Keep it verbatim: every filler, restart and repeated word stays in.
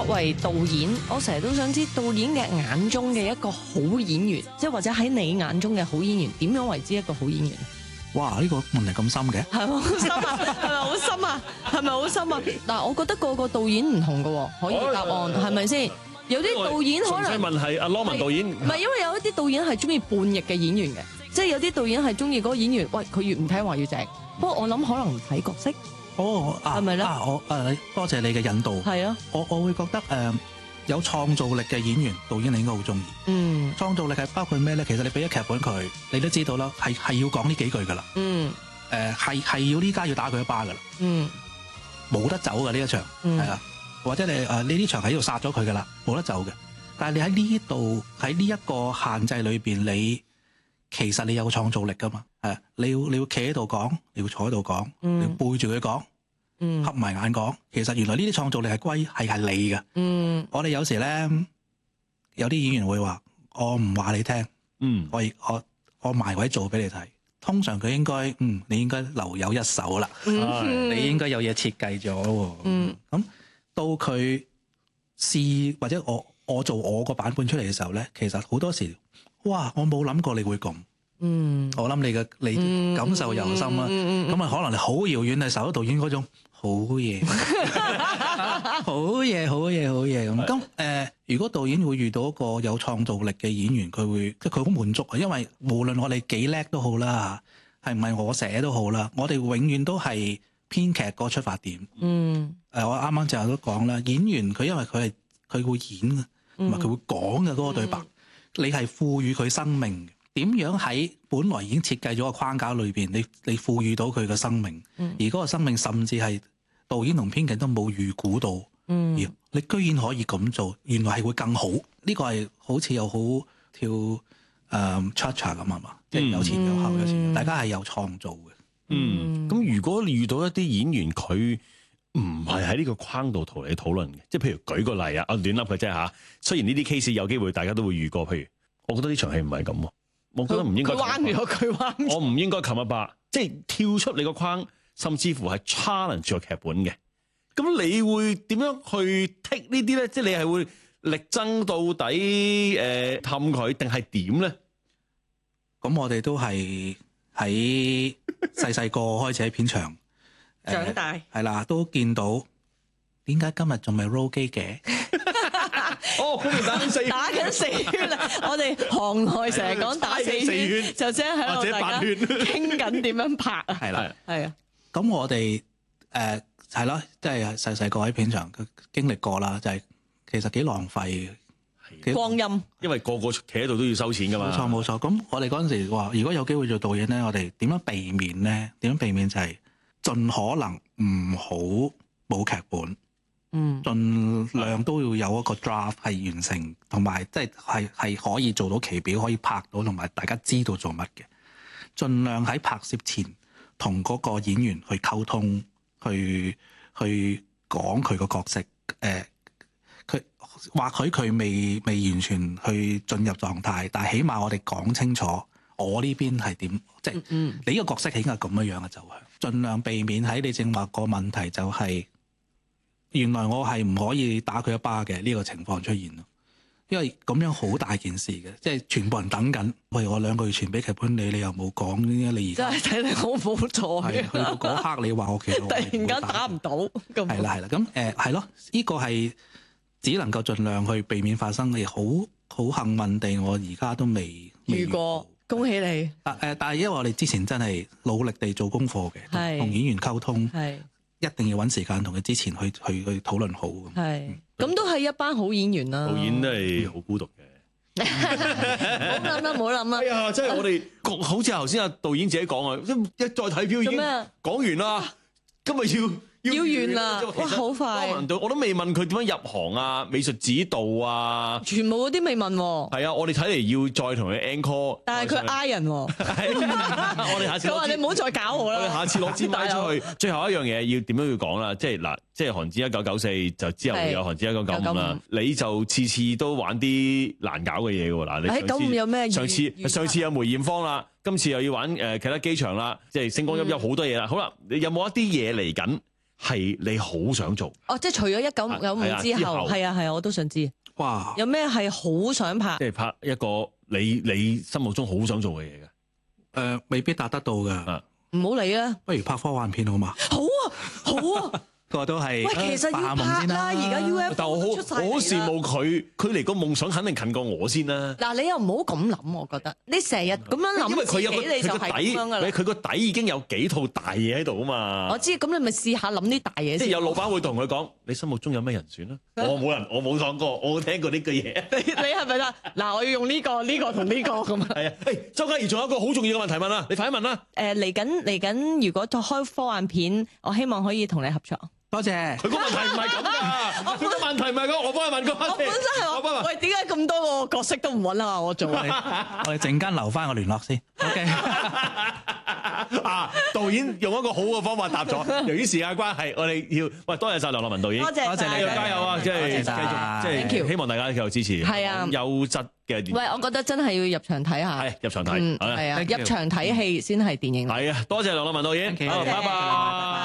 為導演，我成日都想知導演嘅眼中嘅一個好演員，即係或者喺你眼中嘅好演員，點樣為之一個好演員？ 哇！呢個問題咁深嘅， 係咪好深啊？係咪好深啊？係咪好深啊？嗱，我覺得個個導演唔同㗎喎，可以答案係咪先？有啲導演可能純粹問係阿羅文導演， 唔係因為有一啲導演係中意叛逆嘅演員嘅，即係有啲導演係中意嗰個演員，喂佢越唔聽話越正。不過我諗可能睇角色。 哦，係咪咧？啊，我誒多謝你嘅引導。係啊，我我會覺得誒、呃、有創造力嘅演員，導演你應該好中意。嗯，創造力係包括咩咧？其實你俾咗劇本佢，你都知道啦，係係要講呢幾句噶啦。嗯，誒係係要呢家要打佢一巴噶啦。嗯，冇得走噶呢一場，係、嗯、啊，或者你誒呢啲場喺度殺咗佢噶啦，冇得走嘅。但係你喺呢度喺呢一個限制裏邊，你其實你有創造力噶嘛？係，你要你要企喺度講，你要坐喺度講，你要背住佢講。嗯，合埋眼講，其實原來呢啲創造力係歸係係你嘅。嗯，我哋有時咧，有啲演員會話：我唔話你聽，嗯，我我我埋位做俾你睇。通常佢應該，嗯，你應該留有一手啦，嗯、你應該有嘢設計咗。嗯，咁到佢試或者我我做我個版本出嚟嘅時候咧，其實好多時，哇！我冇諗過你會咁。嗯，我諗你嘅你感受由心啦，咁、嗯、啊、嗯、可能你好遙遠係受到導演嗰種好嘢，好嘢，好嘢，好嘢咁。咁誒、呃，如果導演會遇到一個有創造力嘅演員，佢會即係佢好滿足啊，因為無論我哋幾叻都好啦，係唔係我寫都好啦，我哋永遠都係編劇個出發點。嗯，誒、呃，我啱啱就都講啦，演員佢因為佢係佢會演嘅，同埋佢會講嘅嗰個對白，嗯、你係賦予佢生命嘅。點樣喺本來已經設計咗個框架裏邊，你你賦予到佢嘅生命，嗯、而嗰個生命甚至係導演同編劇都冇預估到，嗯、而你居然可以咁做，原來係會更好。呢、這個係好似又好跳誒 cha-cha 咁係嘛，即係有前有後有前有後，大家係有創造嘅。 嗯，咁、嗯、如果你遇到一啲演員佢唔係喺呢個框度同你討論嘅，即係譬如舉個例啊，我亂笠嘅啫嚇。雖然呢啲 case 有機會大家都會遇過，譬如我覺得呢場戲唔係咁喎。我覺得唔應該， 佢彎咗，佢彎咗。 我唔應該擒一巴，即係跳出你個框，甚至乎係 challenge 個劇本嘅。咁你會點樣去 take 呢啲咧？即係你係會力爭到底誒氹佢，定係點咧？ 咁我哋都係喺細細個開始喺片場長大，係、 呃、啦，都見到點解今日仲未 roll 機嘅？ 哦，咁打緊四圈， 打緊四圈啦！我哋行內成日講打四圈，四圈就即係喺度大家傾緊點樣拍啊！ 係啦， 係啊。 咁我哋誒係咯，即係細細個喺片場經歷過啦，就係、是、其實幾浪費嘅光陰， 因為個個企喺度都要收錢噶嘛。 冇錯冇錯。咁我哋嗰陣時話，如果有機會做導演咧，我哋點樣避免咧？點樣避免就係盡可能唔好冇劇本。嗯，盡量都要有一個 draft 係完成，同埋即係係係可以做到期表，可以拍到，同埋大家知道做乜嘅。盡量喺拍攝前同嗰個演員去溝通，去去講佢個角色。誒、呃，佢或許佢未未完全去進入狀態，但係起碼我哋講清楚，我呢邊係點，即係、嗯、你呢個角色係應該咁樣樣嘅走向。盡量避免喺你正話個問題就係、是。原來我係唔可以打佢一巴嘅呢個情況出現咯，因為咁樣好大件事嘅，即係全部人等緊。喂，我兩個月前俾劇本你，你又冇講，你而家真係睇你好冇錯嘅。 去到嗰刻你話我其實我突然間打唔到，咁係啦係啦，咁誒係咯，呢個係只能夠盡量去避免發生嘅。好好幸運地，我而家都未遇過，恭喜你。 但誒，但係因為我哋之前真係努力地做功課嘅，同演員溝通。係。一定要揾時間同佢之前去去去討論好咁。係，咁都係一班好演員啦。導演都係好孤獨嘅。 唔好諗啦，唔好諗啦。 哎呀，即係我哋好似頭先阿導演自己講啊，一再睇表已經講完啦，今日要。 要完啦！哇，好快！ 我都未問佢點樣入行啊，美術指導啊， 全部嗰啲未問喎。 係啊，我哋睇嚟要再同佢 encore。 但係佢嗌人喎。 我哋下次佢話你唔好再搞我啦。 我哋下次攞支麥出去。最後一樣嘢要點樣要講啦？即係嗱，即係寒戰一九九四就之後會有寒戰一九九五啦。你就次次都玩啲難搞嘅嘢㗎喎嗱。你九五有咩？ 上次上次有梅艷芳啦，今次又要玩誒其他機場啦，即係星光熠熠好多嘢啦。好啦，你有冇一啲嘢嚟緊？ 係你好想做？ 哦，即係除咗一九九五之後，係啊係啊，我都想知。 哇！ 有咩係好想拍？ 即係拍一個你你心目中好想做嘅嘢嘅。誒、 呃，未必達得到㗎。 唔好理啦， 不如拍科幻片好嘛？ 好啊，好啊。 個都係喂，其實要拍啦，而家 U F O 但我好出晒我好羨慕佢，佢離個夢想肯定近過我先啦。 嗱，你又唔好咁諗，我覺得你成日咁樣諗， 因為佢有個你就係咁樣噶啦。 佢個底已經有幾套大嘢喺度啊嘛。 我知，咁你咪試下諗啲大嘢先。 即係有老闆會同佢講：你心目中有咩人選啊？我冇人，我冇講過，我冇聽過呢句嘢。 你你係咪啦？嗱，我要用呢個呢個同呢個咁啊。 係啊，誒，周嘉怡仲有一個好重要嘅問題問啊，你快啲問啦。 誒，嚟緊嚟緊，如果開科幻片，我希望可以同你合作。 多謝。 佢個問題唔係咁㗎，佢個問題唔係咁，我幫佢問過。 我本身係我幫佢。喂，點解咁多個角色都唔揾下我做？ 我哋陣間留翻個聯絡先。OK。 啊，導演用一個好嘅方法答咗。由於時間關係，我哋要喂多謝晒梁樂文導演。 多謝， 多謝你， 加油啊！即係繼續，即係希望大家繼續支持。 係啊， 優質嘅。 喂，我覺得真係要入場睇下。 係入場睇， 係啊，入場睇戲先係電影。 係啊，多謝梁樂文導演。好，拜拜。